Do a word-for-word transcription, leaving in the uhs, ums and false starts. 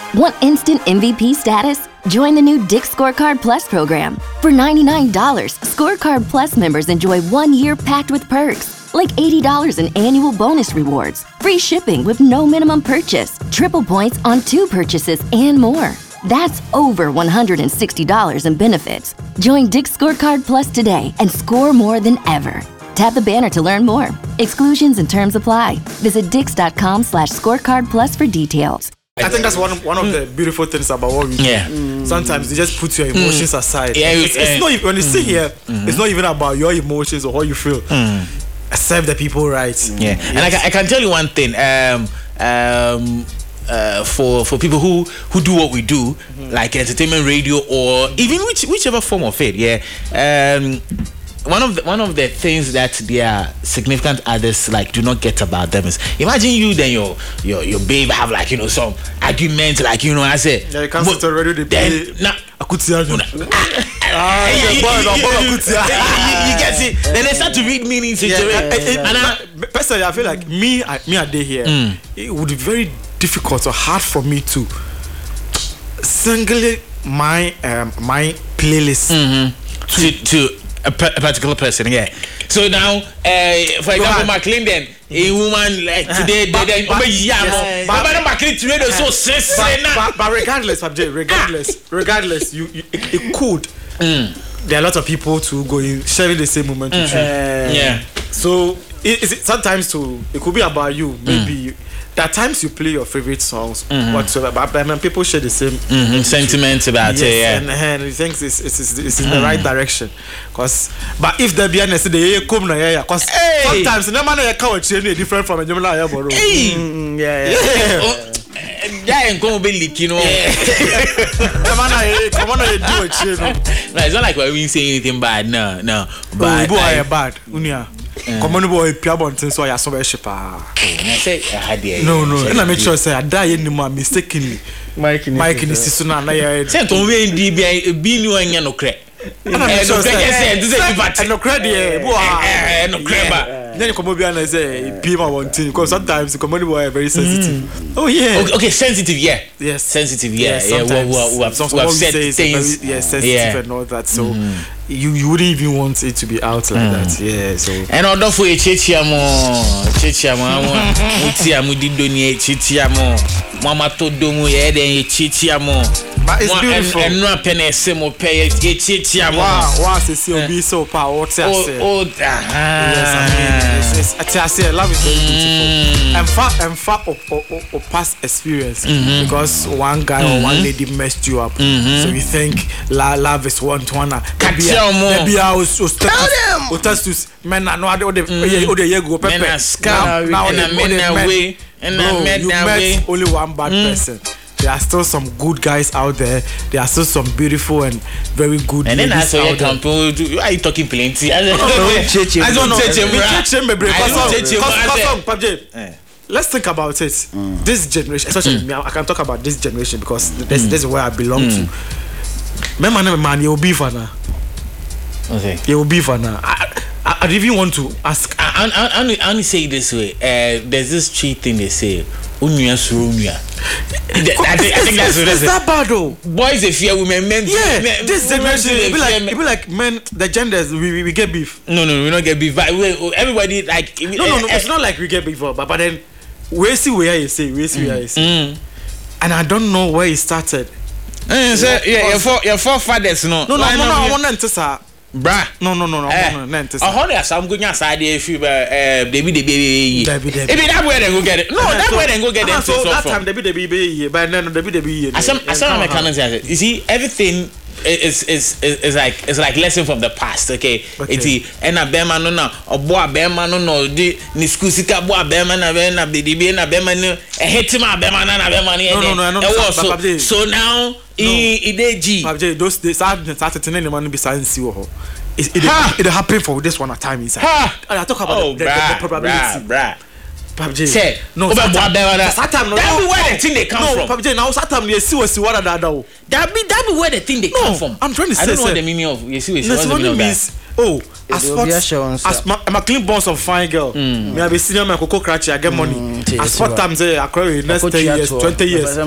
Want instant M V P status? Join the new Dick's Scorecard Plus program. For ninety-nine dollars, Scorecard Plus members enjoy one year packed with perks, like eighty dollars in annual bonus rewards, free shipping with no minimum purchase, triple points on two purchases, and more. That's over one hundred sixty dollars in benefits. Join Dick's Scorecard Plus today and score more than ever. Tap the banner to learn more. Exclusions and terms apply. Visit dix.com slash scorecard plus for details. I think that's one one of the beautiful things about what we do. Yeah. Mm. Sometimes you just put your emotions mm. aside. Yeah, it's, it's uh, not even, when you mm. sit here, mm-hmm. it's not even about your emotions or how you feel. Mm. Serve the people right. Yeah, yes. And I can, I can tell you one thing. Um, um, uh, for for people who who do what we do, mm-hmm. like entertainment radio or even which whichever form of it. Yeah. Um, One of the one of the things that their significant others like do not get about them is, imagine you then your your your babe have like, you know, some argument, like, you know, I say yeah, you can't sit already they play nah, Akutia. Ah, you get it. Then they start to read meanings into yeah, it. Yeah, yeah. And I, personally, I feel like me, I, me a day here, mm. it would be very difficult or hard for me to single my um, my playlist mm-hmm. to to. A, per, a particular person, yeah. So now, uh, for example, McLean, then a woman like today, but, they, but, yeah, yeah, but, but, McLean today, they're so sensitive. But, but regardless, regardless, regardless, you, you it, it could. Mm. There are a lot of people to go in sharing the same moment with mm-hmm. you. Yeah. So it, it sometimes too, it could be about you, maybe. Mm. There are times you play your favorite songs, mm-hmm. whatsoever, but I mean, people share the same mm-hmm. sentiments about yes, it. Yeah, and, and he thinks it's, it's, it's, it's in mm. the right direction. Cause, but if there be an they come na yeah, cause hey. sometimes no man ya can change different from a jumla ya boro. Mm, yeah, yeah. Yeah, and go be leak, you know. Come on, come on, do it, you know. No, it's not like we say anything bad. No, no. Bad. Boy, I, bad. Unia. Come on, boy, Piabontin, so I saw a ship. No, no, and I make sure say I die anymore mistakenly. Mike, Mike, in the season, and I sent on way be new and no crack. And I sure say, no credit, no crabber. Then you come over and say, Pima one thing, because sometimes the comedy boy are very sensitive. Mm. Oh, yeah. Okay, okay, sensitive, yeah. Yes. Sensitive, yeah. Yes, yeah, yeah. Who, who have, who have said things. Very, yeah, sensitive yeah. and all that. So mm. you, you wouldn't even want it to be out like mm. that. Yeah, so. And although for a chichiamo, chichiamo, mutiamu didoni, chichiamo, mama todomu, yeah, then chichiamo. But it's beautiful. And no penny semo pay chichiamo. Wow, wow, it's so be so power. Oh, oh, yes, I mean. Yes, yes. I say love is very beautiful. And far and far or, or, or, or past experience mm-hmm. because one guy mm-hmm. or one lady messed you up. Mm-hmm. So you think la, love is one to one. Maybe I was tell them. Or tell us men are not all the all the year go pepe. Now now the men way and you met only one bad person. There are still some good guys out there. There are still some beautiful and very good. And then I saw you come. Why are you talking plenty? I don't know. Let's think about it. Mm. This generation, especially mm. me, I can talk about this generation because this, mm. this is where I belong mm. to. My man, man, you will be for now. Okay. You will be for now. I, I, I even want to ask. I, I, I, only, I only say it this way. Uh, there's this cheat thing they say. Unya surunya. I think I think that's what it is. It's that bad though. Boys they fear women, men. Yeah, men, this generation it be like it be like men. The genders we, we we get beef. No, no, we don't get beef. But we, everybody like. No, no, no. Uh, it's not like we get beef, but but then we see where you say, we see where you say, mm. and I don't know where it started. Mm, so, yeah, your four your forefathers, no. No, no, no, no. I want to say. Bruh. No, no, no, no, eh, no, no, no. I heard there's some good news idea if you uh Debbie Debbie. Debbie Debbie. If that way then go get it. No, that way then go get it. So that time Debbie Debbie, but then Debbie Debbie. As some as some mechanics say, you see everything is is is is like it's like lesson from the past, okay? It's and a bema no na obo bema no no di ni school sika bo bema na be na Debbie na bema no e hit ma bema na na bema ni. No, no, no, no. So now I ideji. Pabje those days started to name man be science wo. It it, it happened for this one at time inside. I talk about oh, the, bra, the, the probability. Bra, bra. Pabje. Say no. Satam no. That be where the thing they come no, from. Pabje now Satam you see what what that that. That be that be where the thing they no, come from. I'm trying to say. I don't know what the meaning of you see what the meaning means. Oh, as sports, as my, I'm a clean boss of fine girl. Mm. Me I be senior my coco cratchy, I get money. Mm, as sport time say I cry next ten years, twenty years.